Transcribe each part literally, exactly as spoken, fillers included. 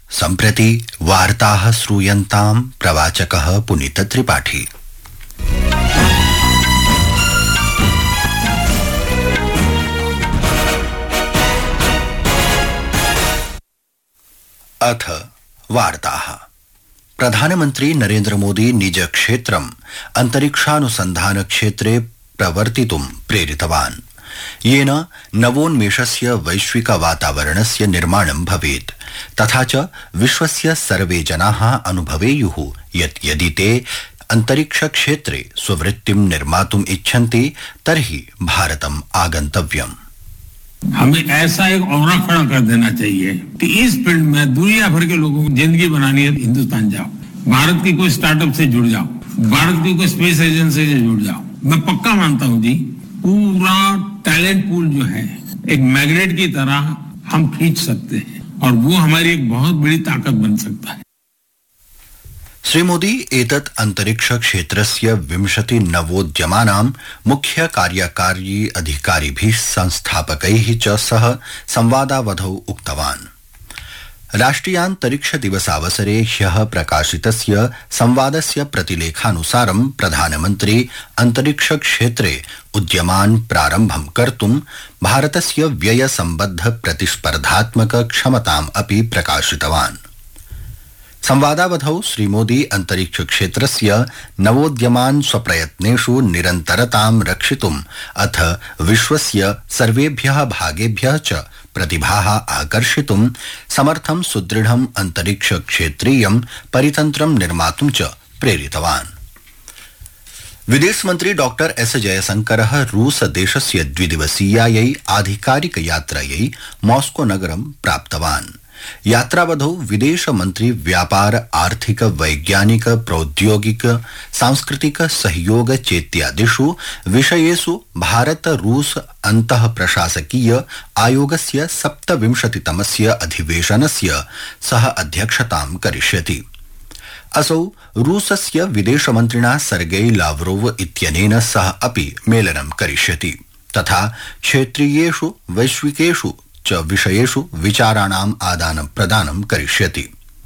सम्प्रति वार्ताः श्रूयन्तां प्रवाचकः पुनीत त्रिपाठी। अथ वार्ताः। प्रधानमन्त्री नरेन्द्र मोदी निज क्षेत्रम् अन्तरिक्षानुसन्धान क्षेत्रे प्रवर्तितुं प्रेरितवान्, येन नवोन्मेषस्य वैश्विक वातावरणस्य निर्माणं भवेत्, तथा च विश्वस्य सर्वे जनाः अनुभवेयुः यत् यदि ते अन्तरिक्ष क्षेत्रे स्ववृत्तिं निर्मातुम् इच्छन्ति तर्हि भारतम् आगन्तव्यम्। हमें ऐसा एक औरा खड़ा कर देना चाहिए कि इस फील्ड में दुनिया भर के लोगों को जिंदगी बनानी है, हिंदुस्तान जाओ, भारत की कोई स्टार्टअप से जुड़ जाओ, भारत की कोई स्पेस एजेंसी से जुड़ जाओ। मैं पक्का मानता हूं जी, पूरा टैलेंट पूल जो है एक मैग्नेट की तरह हम खींच सकते हैं और वो हमारी एक बहुत बड़ी ताकत बन सकता है। श्री मोदी एतत् अन्तरिक्ष क्षेत्रस्य विंशति नवोद्यमानां मुख्य कार्यकारी अधिकारिभिः संस्थापकैः च सह संवादावधौ उक्तवान्। राष्ट्रियान्तरिक्ष दिवसावसरे ह्यः प्रकाशितस्य संवादस्य प्रतिलेखानुसारं प्रधानमन्त्री अन्तरिक्ष क्षेत्रे उद्यमान् प्रारम्भं कर्तुं भारतस्य व्ययसम्बद्ध प्रतिस्पर्धात्मक क्षमताम् अपि प्रकाशितवान्। संवादावधौ श्री मोदी अन्तरिक्ष क्षेत्रस्य नवोद्यमान् स्वप्रयत्नेषु निरन्तरतां रक्षितुम् अथ विश्वस्य सर्वेभ्यः भागेभ्यः च प्रतिभाः आकर्षितुं समर्थं सुदृढम् अन्तरिक्ष क्षेत्रीयं परितन्त्रं निर्मातुं च प्रेरितवान्। विदेश मन्त्री डॉक्टर एस जयशंकरः रूस देशस्य द्विदिवसीयायै आधिकारिक यात्रायै मॉस्को नगरं प्राप्तवान्। यात्रावधौ विदेश मन्त्री व्यापार, आर्थिक, वैज्ञानिक, प्रौद्योगिक, सांस्कृतिक सहयोग चेत्यादिषु विषयेषु भारत रूस अन्तः प्रशासकीय आयोगस्य सप्तविंशतितमस्य अधिवेशनस्य सह अध्यक्षतां करिष्यति। असौ रूसस्य विदेशमन्त्रिणा सर्गेई लाव्रोव इत्यनेन सह अपि मेलनं करिष्यति, तथा क्षेत्रीयेषु वैश्विकेषु च विषयेषु विचाराणाम् आदानं प्रदानं करिष्यति।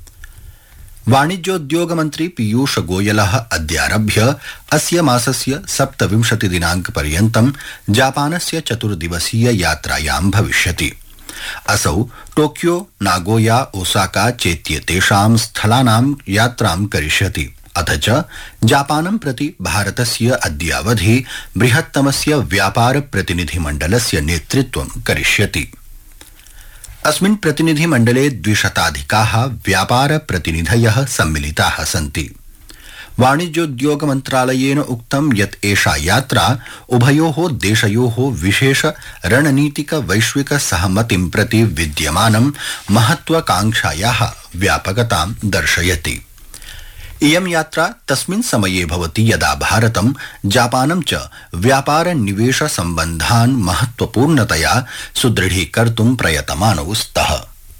वाणिज्योद्योग मन्त्री पीयूष गोयलः अद्यारभ्य अस्य मासस्य सप्तविंशति दिनाङ्क पर्यन्तं जापानस्य चतुर्दिवसीय यात्रायां भविष्यति। असौ टोक्यो, नागोया, ओसाका चेत्येतेषां स्थलानां यात्रां करिष्यति, अथ च जापानं प्रति भारतस्य अद्यावधि बृहत्तमस्य व्यापार प्रतिनिधिमण्डलस्य नेतृत्वं करिष्यति। अस्मिन् प्रतिनिधिमण्डले द्विशताधिकाः व्यापार प्रतिनिधयः सम्मिलिताः सन्ति। वाणिज्योद्योग मन्त्रालयेन उक्तं यत् एषा यात्रा उभयोः देशयोः विशेष रणनीतिक वैश्विक सहमतिं प्रति विद्यमानं महत्वाकांक्षायाः व्यापकतां दर्शयति। इयं यात्रा तस्मिन् समये भवति यदा भारतं जापानं च व्यापार निवेश सम्बन्धान् महत्वपूर्णतया सुदृढीकर्तुं प्रयतमानौ स्तः।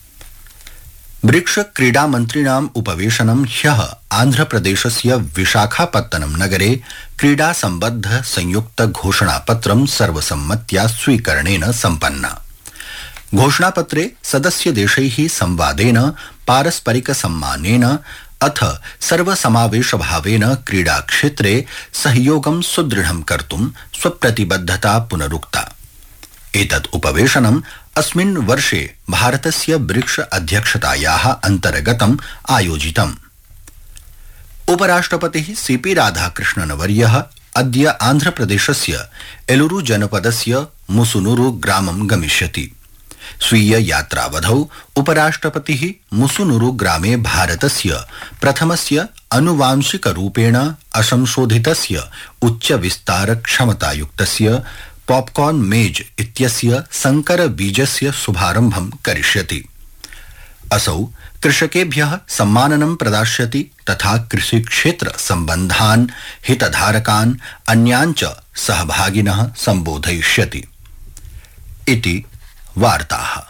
ब्रिक्स क्रीडामन्त्रिणाम् उपवेशनं ह्यः आन्ध्रप्रदेशस्य विशाखापत्तनं नगरे क्रीडा सम्बद्ध संयुक्त घोषणापत्रं सर्वसम्मत्या स्वीकरणेन सम्पन्ना। घोषणापत्रे सदस्य देशैः संवादेन, पारस्परिक सम्मानेन अथ सर्वसमावेशभावेन क्रीडाक्षेत्रे सहयोगं सुदृढं कर्तुं स्वप्रतिबद्धता पुनरुक्ता। एतत् उपवेशनम् अस्मिन् वर्षे भारतस्य ब्रिक्स अध्यक्षतायाः अन्तर्गतम् आयोजितम्। उपराष्ट्रपतिः सीपी राधाकृष्णनवर्यः अद्य आन्ध्रप्रदेशस्य एलुरु जनपदस्य मुसुनुरु ग्रामं गमिष्यति। स्वीय यात्रावधौ उपराष्ट्रपतिः मुसुनुरु ग्रामे भारतस्य प्रथमस्य अनुवांशिकरूपेण असंशोधितस्य उच्च विस्तार क्षमतायुक्तस्य पॉपकॉर्न मेज इत्यस्य संकर बीजस्य शुभारम्भं करिष्यति। असौ कृषकेभ्यः सम्माननं प्रदास्यति तथा कृषिक्षेत्र सम्बन्धान् हितधारकान् अन्यान् च सहभागिनः सम्बोधयिष्यति इति वार्ताः।